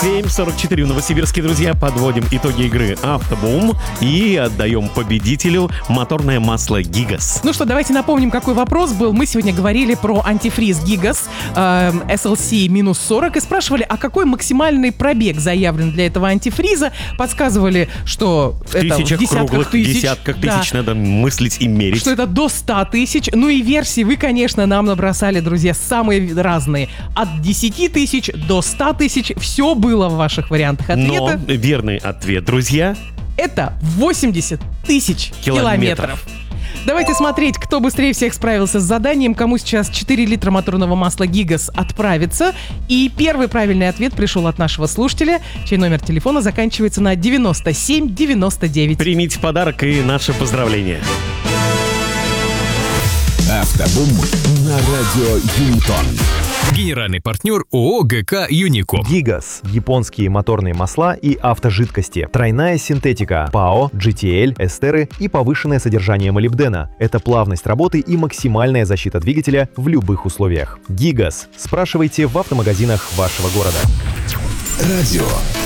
7:44 в Новосибирске, друзья. Подводим итоги игры «Автобум» и отдаем победителю моторное масло «Гигас». Ну что, давайте напомним, какой вопрос был. Мы сегодня говорили про антифриз «Гигас» SLC-40 и спрашивали, а какой максимальный пробег заявлен для этого антифриза. Подсказывали, что В это тысячах, в десятках круглых тысяч. десятках Да. тысяч надо мыслить и мерить. Что это до 100 тысяч. Ну и версии вы, конечно, нам набросали, друзья, самые разные. От 10 тысяч до 100 тысяч. Все было в ваших вариантах ответа. Но верный ответ, друзья, Это 80 тысяч километров. Давайте смотреть, кто быстрее всех справился с заданием, кому сейчас 4 литра моторного масла «Гигас» отправится. И первый правильный ответ пришел от нашего слушателя, чей номер телефона заканчивается на 9799. примите подарок и наше поздравление. Автобум на радио Юнисон. Генеральный партнер ООО ГК «Юнико». Гигас. Японские моторные масла и автожидкости. Тройная синтетика. ПАО, GTL, эстеры и повышенное содержание молибдена. Это плавность работы и максимальная защита двигателя в любых условиях. Гигас. Спрашивайте в автомагазинах вашего города. Радио